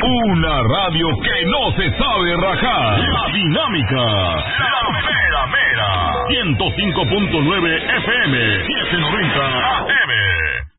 Una radio que no se sabe rajar. La Dinámica. La Mera Mera. 105.9 FM. 790 AM.